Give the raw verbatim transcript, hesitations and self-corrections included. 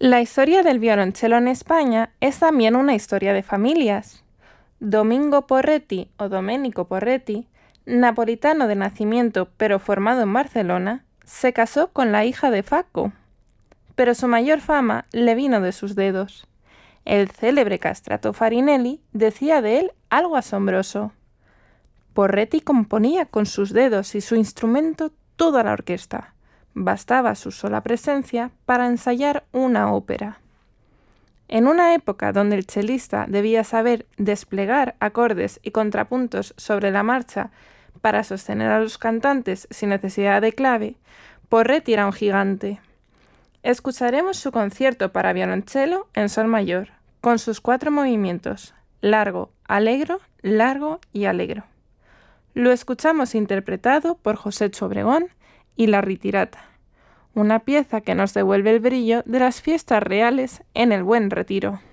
La historia del violonchelo en España es también una historia de familias. Domingo Porretti o Domenico Porretti, napolitano de nacimiento pero formado en Barcelona, se casó con la hija de Facco. Pero su mayor fama le vino de sus dedos. El célebre castrato Farinelli decía de él algo asombroso. Porretti componía con sus dedos y su instrumento toda la orquesta. Bastaba su sola presencia para ensayar una ópera. En una época donde el chelista debía saber desplegar acordes y contrapuntos sobre la marcha para sostener a los cantantes sin necesidad de clave, Porretti era un gigante. Escucharemos su concierto para violonchelo en sol mayor, con sus cuatro movimientos, largo, alegro, largo y alegro. Lo escuchamos interpretado por Josecho Obregón y La Ritirata, una pieza que nos devuelve el brillo de las fiestas reales en el Buen Retiro.